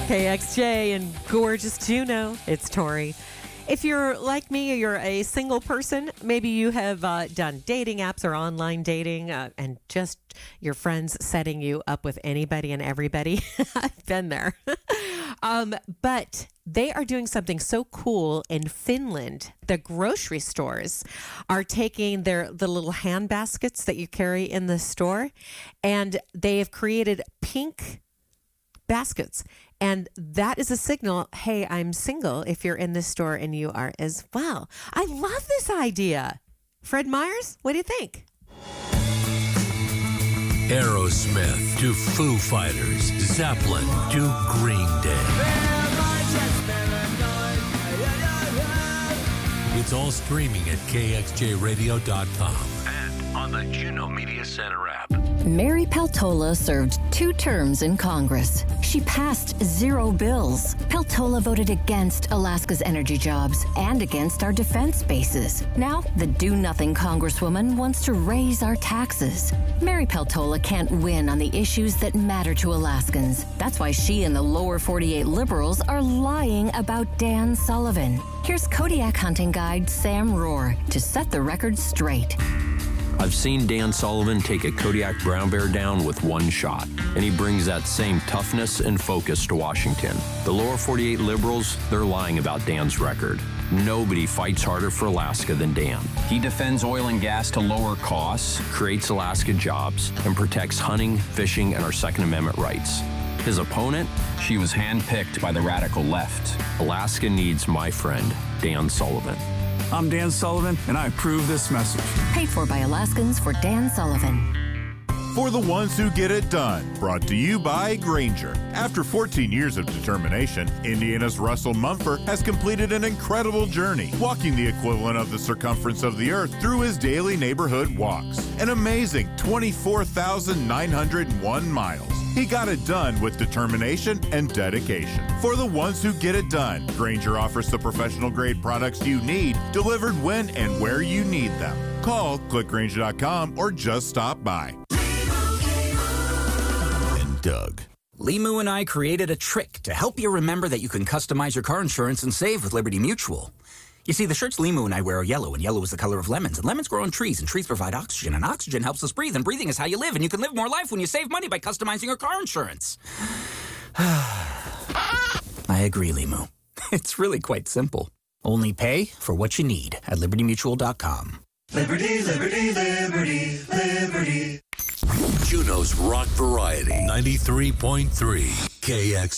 KXJ and gorgeous Juneau. It's Tori. If you're like me, or you're a single person, maybe you have done dating apps or online dating and just your friends setting you up with anybody and everybody. I've been there. But they are doing something so cool in Finland. The grocery stores are taking the little hand baskets that you carry in the store, and they have created pink baskets. And that is a signal, hey, I'm single if you're in this store and you are as well. I love this idea. Fred Myers, what do you think? Aerosmith to Foo Fighters, Zeppelin to Green Day. It's all streaming at kxjradio.com and on the Juneau Media Center app. Mary Peltola served 2 terms in Congress. She passed 0 bills. Peltola voted against Alaska's energy jobs and against our defense bases. Now, the do-nothing Congresswoman wants to raise our taxes. Mary Peltola can't win on the issues that matter to Alaskans. That's why she and the lower 48 liberals are lying about Dan Sullivan. Here's Kodiak hunting guide Sam Rohr to set the record straight. I've seen Dan Sullivan take a Kodiak brown bear down with 1 shot, and he brings that same toughness and focus to Washington. The lower 48 liberals, they're lying about Dan's record. Nobody fights harder for Alaska than Dan. He defends oil and gas to lower costs, Creates Alaska jobs, and protects hunting, fishing, and our Second Amendment rights. His opponent? She was handpicked by the radical left. Alaska needs my friend, Dan Sullivan. I'm Dan Sullivan, and I approve this message. Paid for by Alaskans for Dan Sullivan. For the ones who get it done, brought to you by Grainger. After 14 years of determination, Indiana's Russell Mumford has completed an incredible journey, walking the equivalent of the circumference of the earth through his daily neighborhood walks. An amazing 24,901 miles. He got it done with determination and dedication. For the ones who get it done, Grainger offers the professional-grade products you need, delivered when and where you need them. Call, click Grainger.com, or just stop by. And Doug. Limu and I created a trick to help you remember that you can customize your car insurance and save with Liberty Mutual. You see, the shirts Limu and I wear are yellow, and yellow is the color of lemons, and lemons grow on trees, and trees provide oxygen, and oxygen helps us breathe, and breathing is how you live, and you can live more life when you save money by customizing your car insurance. I agree, Limu. It's really quite simple. Only pay for what you need at libertymutual.com. Liberty, liberty, liberty, liberty. Juneau's Rock Variety, 93.3 KX.